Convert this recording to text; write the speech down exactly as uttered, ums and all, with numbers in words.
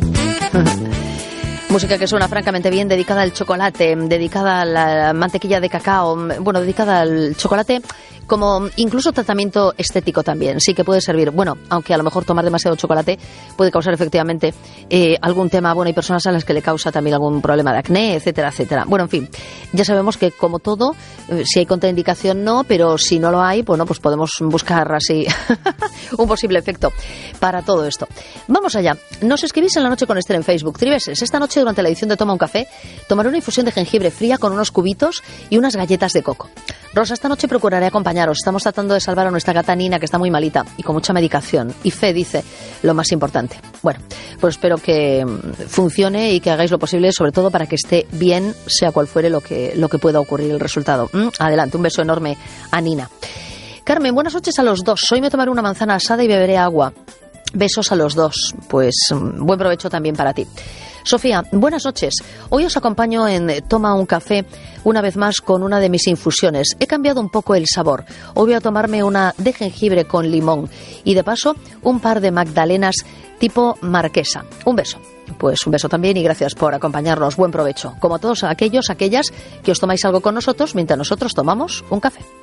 Música que suena francamente bien, dedicada al chocolate, dedicada a la mantequilla de cacao, bueno, dedicada al chocolate como incluso tratamiento estético también, sí que puede servir. Bueno, aunque a lo mejor tomar demasiado chocolate puede causar efectivamente eh, algún tema, bueno, hay personas a las que le causa también algún problema de acné, etcétera, etcétera. Bueno, en fin, ya sabemos que como todo, eh, si hay contraindicación no, pero si no lo hay, bueno, pues podemos buscar así un posible efecto para todo esto. Vamos allá. Nos escribís en La Noche con Esther en Facebook. Tribeses, esta noche durante la edición de Toma un Café, tomaré una infusión de jengibre fría con unos cubitos y unas galletas de coco. Rosa, esta noche procuraré acompañaros. Estamos tratando de salvar a nuestra gata Nina, que está muy malita y con mucha medicación. Y Fe dice lo más importante. Bueno, pues espero que funcione y que hagáis lo posible, sobre todo para que esté bien, sea cual fuere lo que, lo que pueda ocurrir el resultado. ¿Mm? Adelante, un beso enorme a Nina. Carmen, buenas noches a los dos. Hoy me tomaré una manzana asada y beberé agua. Besos a los dos. Pues buen provecho también para ti. Sofía, buenas noches. Hoy os acompaño en Toma un Café una vez más con una de mis infusiones. He cambiado un poco el sabor. Hoy voy a tomarme una de jengibre con limón y de paso un par de magdalenas tipo marquesa. Un beso. Pues un beso también y gracias por acompañarnos. Buen provecho. Como todos aquellos, aquellas que os tomáis algo con nosotros mientras nosotros tomamos un café.